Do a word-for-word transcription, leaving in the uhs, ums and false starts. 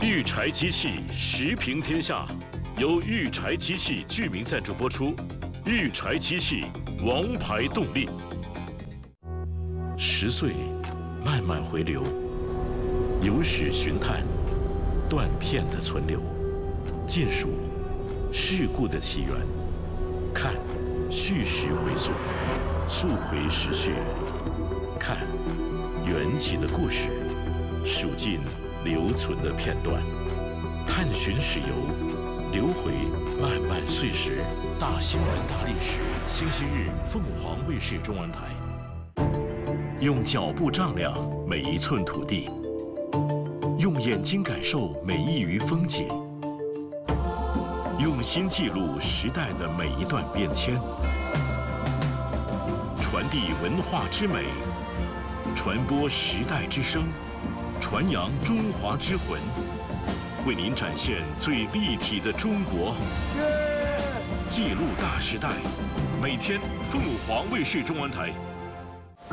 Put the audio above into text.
育柴机器时平天下，由育柴机器剧名赞助播出。育柴机器，王牌动力。十岁，慢慢回流，有史寻探，断片的存留，尽数事故的起源。看，叙事回溯，溯回时序。看，缘起的故事，数尽留存的片段，探寻史游，流回漫漫岁时。大新闻大历史，星期日凤凰卫视中文台。用脚步丈量每一寸土地，用眼睛感受每一隅风景，用心记录时代的每一段变迁，传递文化之美，传播时代之声，传扬中华之魂，为您展现最立体的中国，记录大时代。每天凤凰卫视中文台